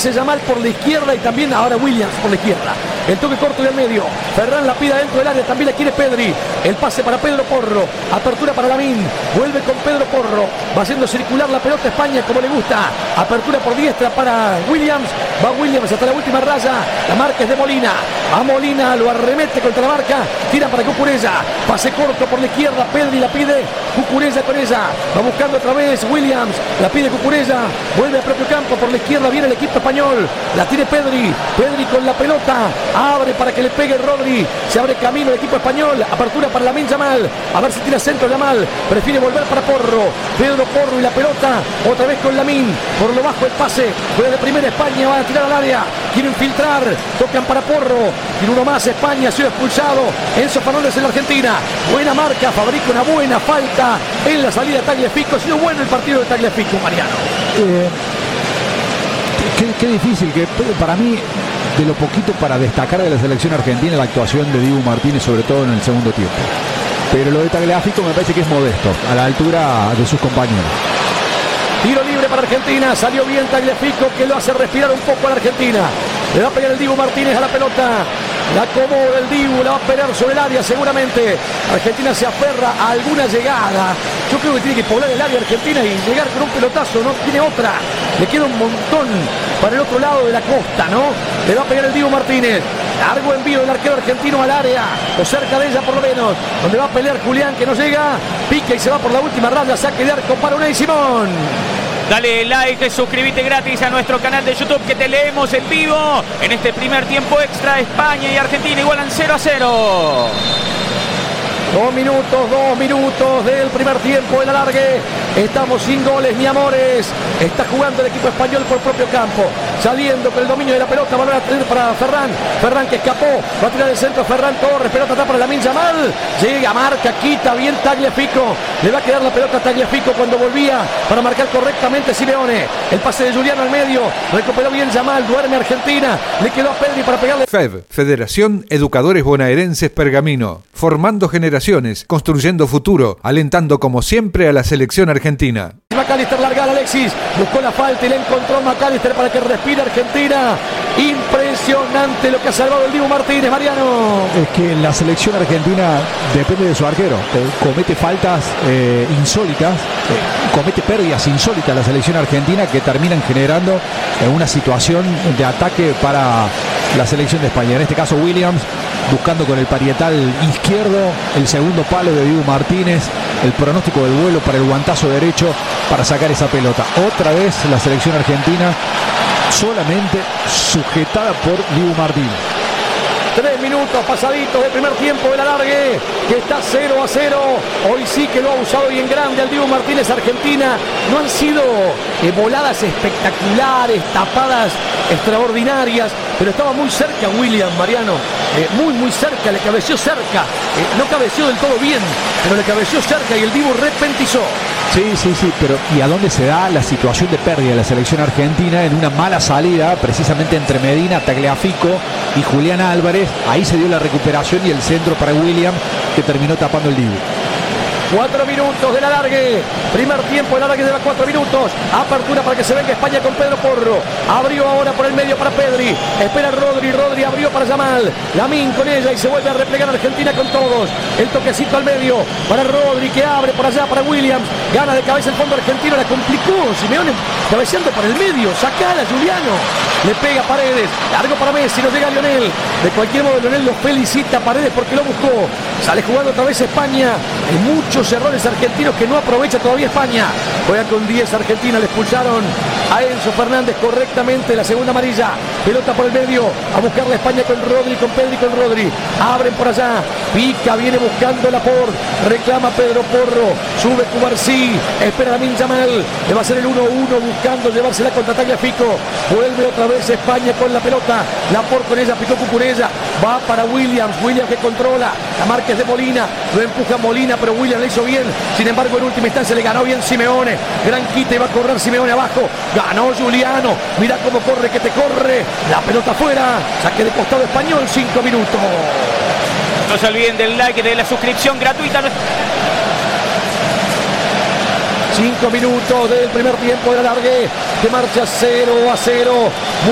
aparece Yamal por la izquierda y también ahora Williams por la izquierda. El toque corto del medio. Ferran la pida dentro del área. También la quiere Pedri. El pase para Pedro Porro. Apertura para Lamine. Vuelve con Pedro Porro. Va haciendo circular la pelota a España como le gusta. Apertura por diestra para Williams. Va Williams hasta la última raya. La marca es de Molina. A Molina lo arremete contra la marca. Tira para Cucurella. Pase corto por la izquierda. Pedri la pide. Cucurella con ella. Va buscando otra vez Williams. La pide Cucurella. Vuelve al propio campo. Por la izquierda viene el equipo español. La tiene Pedri. Pedri con la pelota. Abre para que le pegue Rodri. Se abre camino el equipo español. Apertura para Lamine Yamal. A ver si tira centro Yamal. Prefiere volver para Porro. Pedro Porro y la pelota. Otra vez con Lamine. Por lo bajo el pase. Juega de primera España. Va a tirar al área. Quieren filtrar. Tocan para Porro. Tiene uno más España. Ha sido expulsado. Enzo Fernández en la Argentina. Buena marca. Fabrica una buena falta en la salida de Tagliafico. Ha sido bueno el partido de Tagliafico, Mariano. Qué difícil. Que para mí, de lo poquito para destacar de la selección argentina, la actuación de Dibu Martínez, sobre todo en el segundo tiempo. Pero lo de Tagliafico me parece que es modesto, a la altura de sus compañeros. Tiro libre para Argentina. Salió bien Tagliafico, que lo hace respirar un poco a la Argentina. Le va a pegar el Dibu Martínez a la pelota. La acomoda el Dibu, la va a pelear sobre el área seguramente. Argentina se aferra a alguna llegada. Yo creo que tiene que poblar el área Argentina y llegar con un pelotazo, no tiene otra. Le queda un montón para el otro lado de la costa, ¿no? Le va a pegar el Dibu Martínez. Largo envío del arquero argentino al área, o cerca de ella por lo menos, donde va a pelear Julián, que no llega. Pica y se va por la última raya. Saque de arco para Unai Simón. Dale like, suscríbete gratis a nuestro canal de YouTube, que te leemos en vivo. En este primer tiempo extra, España y Argentina igualan 0-0. 2 minutos del primer tiempo del alargue. Estamos sin goles ni amores. Está jugando el equipo español por propio campo. Saliendo con el dominio de la pelota. Va a tener para Ferran. Ferran que escapó. Va a tirar el centro Ferran Torres. Pelota atrás para Lamine Yamal. Llega, marca, quita bien Tagliafico. Le va a quedar la pelota a Tagliafico cuando volvía para marcar correctamente Simeone. El pase de Juliano al medio. Recuperó bien Yamal. Duerme Argentina. Le quedó a Pedri para pegarle. FEB, Federación Educadores Bonaerenses Pergamino. Formando generaciones, construyendo futuro, alentando como siempre a la selección argentina. McAllister larga a Alexis, buscó la falta y le encontró McAllister para que respire Argentina. Impresionante lo que ha salvado el Dibu Martínez, Mariano. Es que la selección argentina depende de su arquero. Comete faltas insólitas, comete pérdidas insólitas la selección argentina, que terminan generando una situación de ataque para la selección de España. En este caso Williams buscando con el parietal izquierdo el segundo palo de Dibu Martínez, el pronóstico del vuelo para el guantazo derecho para sacar esa pelota. Otra vez la selección argentina solamente sujetada por Dibu Martínez. 3 minutos pasaditos del primer tiempo del alargue, que está 0-0. Hoy sí que lo ha usado bien grande al Dibu Martínez. Argentina no han sido voladas espectaculares, tapadas extraordinarias, pero estaba muy cerca William, Mariano, muy cerca, le cabeció cerca, no cabeció del todo bien, pero le cabeció cerca y el Dibu repentizó. Sí, pero ¿y a dónde se da la situación de pérdida de la selección argentina? En una mala salida, precisamente entre Medina, Tagliafico y Julián Álvarez. Ahí se dio la recuperación y el centro para William, que terminó tapando el Dibu. 4 minutos del alargue. Primer tiempo, el alargue lleva 4 minutos. Apertura para que se venga España con Pedro Porro. Abrió ahora por el medio para Pedri. Espera Rodri. Rodri abrió para Yamal. Lamine con ella y se vuelve a replegar Argentina con todos. El toquecito al medio para Rodri, que abre por allá para Williams. Gana de cabeza el fondo argentino. La complicó Simeone cabeceando por el medio. Sacala Juliano. Le pega Paredes. Largo para Messi. No llega Lionel. De cualquier modo Lionel lo felicita a Paredes porque lo buscó. Sale jugando otra vez España. Hay muchos errores argentinos que no aprovecha todavía España. Juega con 10 Argentina. Le expulsaron a Enzo Fernández correctamente. La segunda amarilla. Pelota por el medio. A buscar la España con Rodri, con Pedri, con Rodri. Abren por allá. Pica, viene buscando Laporte. Reclama Pedro Porro. Sube Cubarsí. Espera Lamine Yamal. Le va a hacer el 1-1 buscando llevársela contra Tagliafico. Vuelve otra vez España con la pelota. Laporte con ella. Picó Cucurella. Va para Williams. Williams que controla. La marca es de Molina. Lo empuja Molina, pero Williams le hizo bien. Sin embargo, en última instancia le ganó bien Simeone. Gran quita y va a correr Simeone abajo. Ganó Juliano. Mira cómo corre, que te corre. La pelota afuera. Saque de costado español. 5 minutos. No se olviden del like, de la suscripción gratuita. 5 minutos del primer tiempo de alargue, que marcha 0-0.